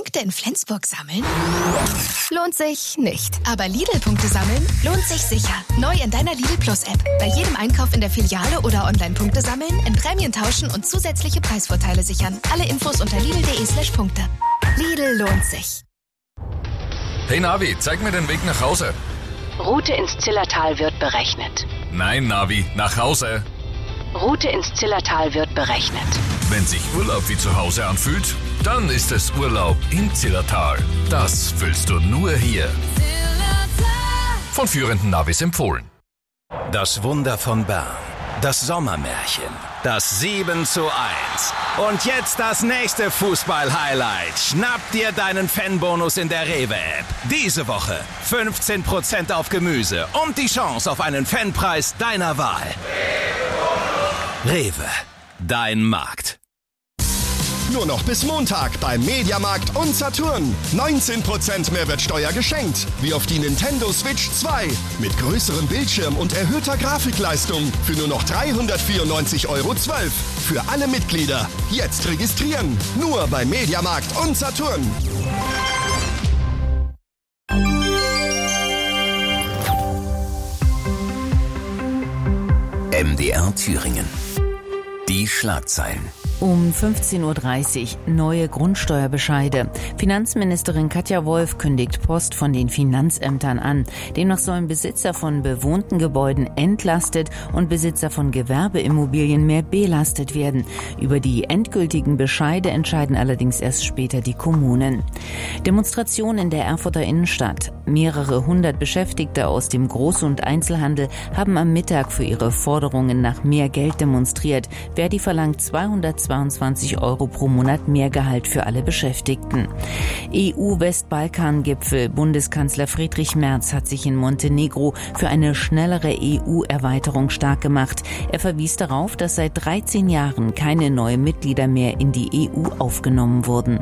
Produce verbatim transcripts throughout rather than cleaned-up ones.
Punkte in Flensburg sammeln? Lohnt sich nicht. Aber Lidl-Punkte sammeln lohnt sich sicher. Neu in deiner Lidl Plus-App. Bei jedem Einkauf in der Filiale oder Online-Punkte sammeln, in Prämien tauschen und zusätzliche Preisvorteile sichern. Alle Infos unter lidl.de slash Punkte. Lidl lohnt sich. Hey Navi, zeig mir den Weg nach Hause. Route ins Zillertal wird berechnet. Nein, Navi, nach Hause. Route ins Zillertal wird berechnet. Wenn sich Urlaub wie zu Hause anfühlt, dann ist es Urlaub im Zillertal. Das fühlst du nur hier. Von führenden Navis empfohlen. Das Wunder von Bern. Das Sommermärchen. Das sieben zu eins. Und jetzt das nächste Fußball-Highlight. Schnapp dir deinen Fanbonus in der Rewe-App. Diese Woche fünfzehn Prozent auf Gemüse und die Chance auf einen Fanpreis deiner Wahl. Rewe, dein Markt. Nur noch bis Montag beim Mediamarkt und Saturn. neunzehn Prozent Mehrwertsteuer geschenkt. Wie auf die Nintendo Switch zwei. Mit größerem Bildschirm und erhöhter Grafikleistung. Für nur noch dreihundertvierundneunzig Euro zwölf. Für alle Mitglieder. Jetzt registrieren. Nur beim Mediamarkt und Saturn. M D R Thüringen. Die Schlagzeilen. Um fünfzehn Uhr dreißig neue Grundsteuerbescheide. Finanzministerin Katja Wolf kündigt Post von den Finanzämtern an. Demnach sollen Besitzer von bewohnten Gebäuden entlastet und Besitzer von Gewerbeimmobilien mehr belastet werden. Über die endgültigen Bescheide entscheiden allerdings erst später die Kommunen. Demonstration in der Erfurter Innenstadt. Mehrere hundert Beschäftigte aus dem Groß- und Einzelhandel haben am Mittag für ihre Forderungen nach mehr Geld demonstriert. Verdi verlangt zweihundertzweiundzwanzig Euro pro Monat mehr Gehalt für alle Beschäftigten. E U-Westbalkan-Gipfel. Bundeskanzler Friedrich Merz hat sich in Montenegro für eine schnellere E U-Erweiterung stark gemacht. Er verwies darauf, dass seit dreizehn Jahren keine neuen Mitglieder mehr in die E U aufgenommen wurden.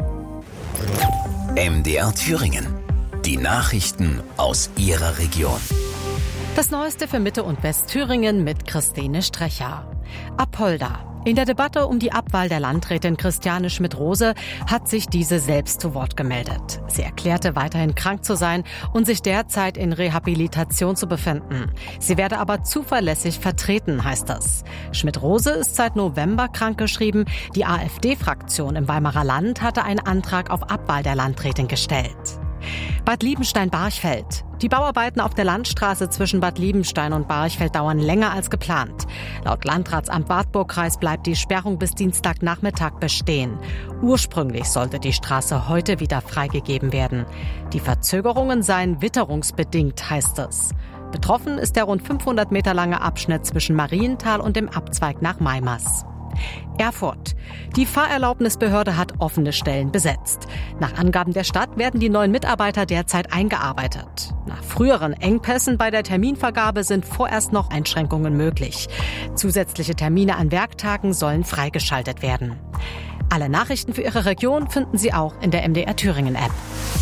M D R Thüringen. Die Nachrichten aus Ihrer Region. Das Neueste für Mitte- und Westthüringen mit Christine Strecher. Apolda. In der Debatte um die Abwahl der Landrätin Christiane Schmidt-Rose hat sich diese selbst zu Wort gemeldet. Sie erklärte, weiterhin krank zu sein und sich derzeit in Rehabilitation zu befinden. Sie werde aber zuverlässig vertreten, heißt es. Schmidt-Rose ist seit November krankgeschrieben. Die AfD-Fraktion im Weimarer Land hatte einen Antrag auf Abwahl der Landrätin gestellt. Bad Liebenstein-Barchfeld. Die Bauarbeiten auf der Landstraße zwischen Bad Liebenstein und Barchfeld dauern länger als geplant. Laut Landratsamt Wartburgkreis bleibt die Sperrung bis Dienstagnachmittag bestehen. Ursprünglich sollte die Straße heute wieder freigegeben werden. Die Verzögerungen seien witterungsbedingt, heißt es. Betroffen ist der rund fünfhundert Meter lange Abschnitt zwischen Marienthal und dem Abzweig nach Maimers. Erfurt. Die Fahrerlaubnisbehörde hat offene Stellen besetzt. Nach Angaben der Stadt werden die neuen Mitarbeiter derzeit eingearbeitet. Nach früheren Engpässen bei der Terminvergabe sind vorerst noch Einschränkungen möglich. Zusätzliche Termine an Werktagen sollen freigeschaltet werden. Alle Nachrichten für Ihre Region finden Sie auch in der M D R Thüringen App.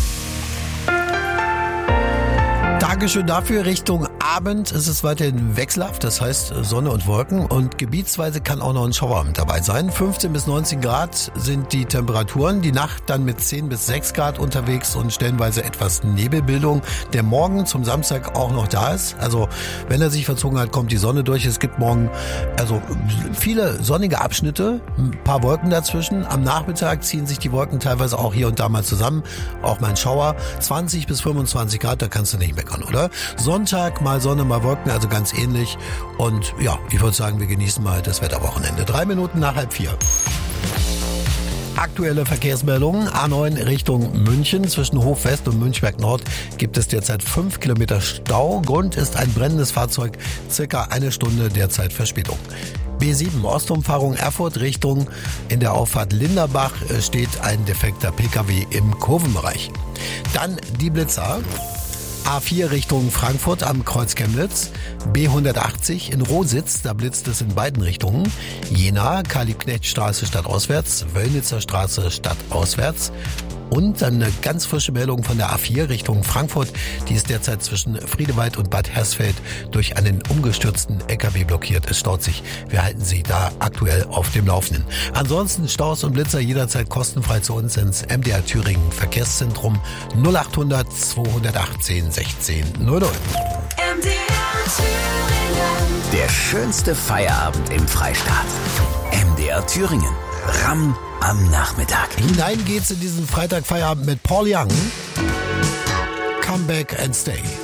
Dankeschön dafür. Richtung Abend ist es weiterhin wechselhaft, das heißt Sonne und Wolken und gebietsweise kann auch noch ein Schauer mit dabei sein. fünfzehn bis neunzehn Grad sind die Temperaturen, die Nacht dann mit zehn bis sechs Grad unterwegs und stellenweise etwas Nebelbildung, der morgen zum Samstag auch noch da ist. Also wenn er sich verzogen hat, kommt die Sonne durch. Es gibt morgen also viele sonnige Abschnitte, ein paar Wolken dazwischen. Am Nachmittag ziehen sich die Wolken teilweise auch hier und da mal zusammen, auch mal ein Schauer. zwanzig bis fünfundzwanzig Grad, da kannst du nicht meckern, oder? Sonntag mal Sonne, mal Wolken, also ganz ähnlich. Und ja, ich würde sagen, wir genießen mal das Wetterwochenende. Drei Minuten nach halb vier. Aktuelle Verkehrsmeldungen. A neun Richtung München. Zwischen Hof-West und Münchberg Nord gibt es derzeit fünf Kilometer Stau. Grund ist ein brennendes Fahrzeug. Circa eine Stunde derzeit Verspätung. B sieben Ostumfahrung Erfurt Richtung. In der Auffahrt Linderbach steht ein defekter P K W im Kurvenbereich. Dann die Blitzer. A vier Richtung Frankfurt am Kreuz Chemnitz, B hundertachtzig in Rositz, da blitzt es in beiden Richtungen, Jena, Karl-Liebknecht-Straße stadtauswärts, Wöllnitzer Straße stadtauswärts Und dann eine ganz frische Meldung von der A vier Richtung Frankfurt. Die ist derzeit zwischen Friedewald und Bad Hersfeld durch einen umgestürzten L K W blockiert. Es staut sich. Wir halten Sie da aktuell auf dem Laufenden. Ansonsten Staus und Blitzer jederzeit kostenfrei zu uns ins M D R Thüringen Verkehrszentrum null achthundert zweihundertachtzehn sechzehn null null. M D R Thüringen. Der schönste Feierabend im Freistaat. M D R Thüringen. Ram am Nachmittag. Hinein geht's in diesen Freitagfeierabend mit Paul Young. Come back and stay.